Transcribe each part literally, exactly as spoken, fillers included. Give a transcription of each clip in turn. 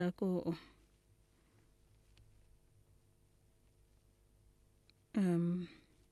Ako um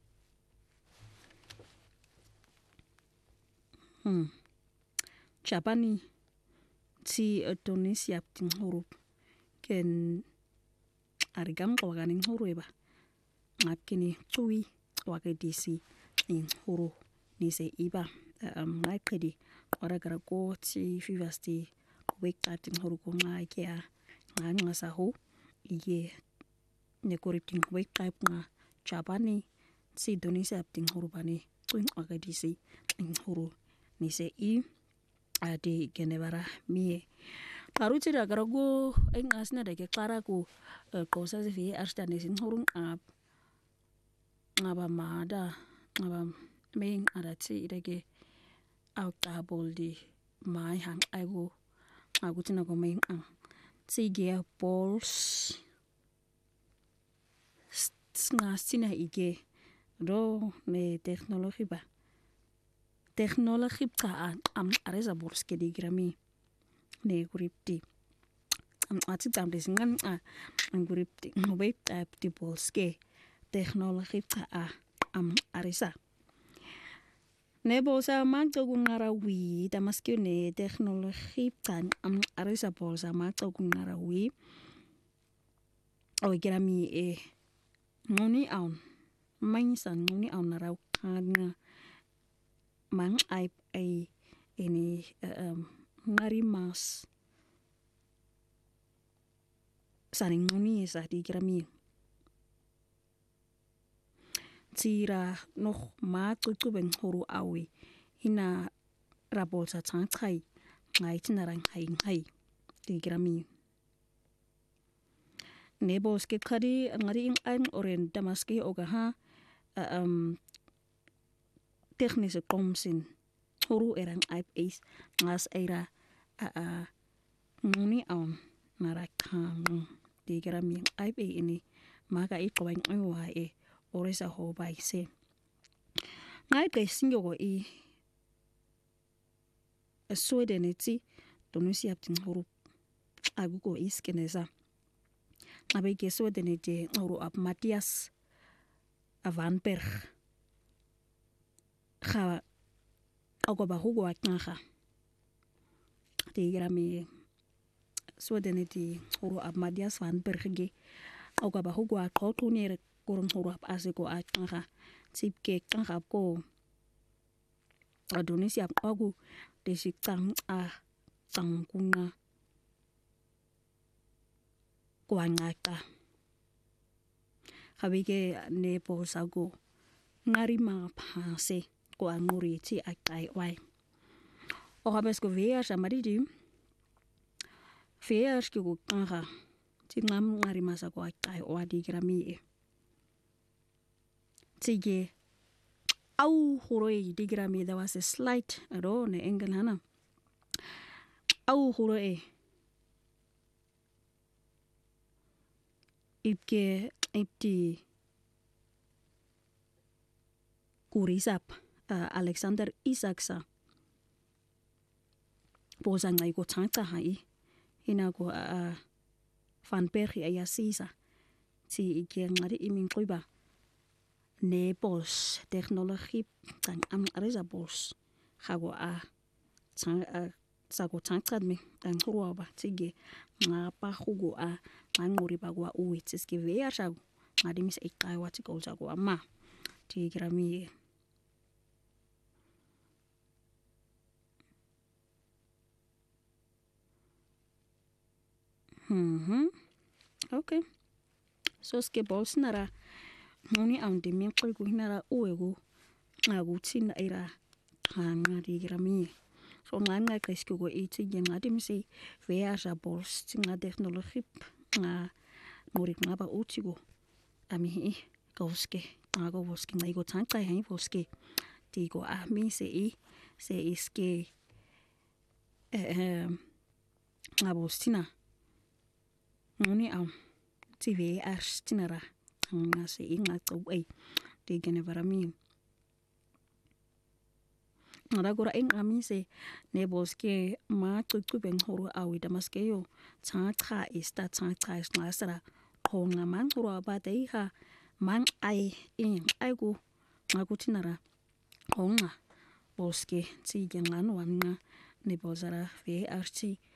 hmm Japani ti Indonesia tinghuru ken arigam qawaganin hurueba ngakini cui wakedisi inhuru nise iba um ngakedi qaragara ko ti fivasti qweqatin huru ko ngakia ngangasahu iye nekoritin qweqap nga Japani si Indonesia tinghuru bani cui wakedisi inhuru nise i adi genevara mie Karuti da garago ay ngasna da ke klara ko qosa fi arstane sin hurun ab ngaba mada ngaba main arati dage au taboldi mai hang aigo agutina go main ang sige balls ngasina ige do me teknologi ba teknologi ka am areza borske di grami ne gripti am ati tam desingan a am gripti ngobe tap di bolske teknologi ka am areza ne bolsa magto gungara wi tamaske ne teknologi kan am areza bolsa magto gungara wi o grami e ngoni aun mainsan ngoni aun naraw kan mang ai ai ini um, ngari mas saring ngoni sa di grami tira noch ma tutu ben huru awi hina rabol sa tang kai ngai tinarang hai hai di grami nebo skip kadi ngari ing ang oren damaski oga ha um teknische komsin huru erang aip is ngas era a a nguni aun narakang di grami aip ini maka i kawang wa e oresa ho bai se ngai pe singo go i Sweden eti Indonesia tin huru agugo iskeneza abai ke Sweden eti huru ap Matthias Vanberg kha ako ba hugo aknga di grami Sweden eti huru ap Matthias Vanberg ge ako ba hugo akko ni kurung huru ap asiko aknga tipke kanga ko Indonesia agu desikang a tangkunga kuangaka habike ne posago ngari ma pase ko anguri ti akai wai o habes ko vea samaridi vea ski ko kanga ti ngam ngari masa ko akai o di grami e tige au huroi di grami there was a slight ado ne engelana au huroi ipke ipti kurisap uh, Alexander Isaksa posa ngai ko tangta hai ina ko uh, Van Berg ya sisa ti ike ngari imin kuiba ne bos teknologi tang am areza bos hago a tang a sago tangta me tang ruwa ba tige ngapa hugo a ngori bagwa uwi tiske vea shago ngadi mis ikai wati ko shago ama ti grami mhm okay so ske bols nara ngoni am de min ko hinara uwego agutin ira hanga di grami so nganga kresko go iti ngadi mis vea sha bols tinga teknologi nga ngori ngaba utigo ami koske ago boske ngai go tangkai hai boske tigo a mi se i se iske eh ngabostina ngoni am tv arstinara nga se inga tau ai de gene varami Ragora enqamise neboske macucube ngxuru awida maskeyo tsacha ista tsacha isnasara qonga manxuru abade iha manxay inxayku nxakuthinara qonga boske tsige ngano wanqa nebozara ve archi